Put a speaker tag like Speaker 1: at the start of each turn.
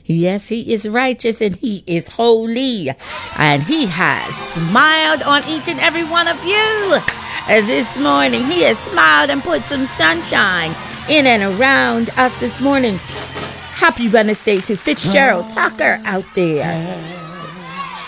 Speaker 1: Yes, he is righteous and he is holy. And he has smiled on each and every one of you. This morning, he has smiled and put some sunshine in and around us this morning. Happy Wednesday to Fitzgerald Tucker out there.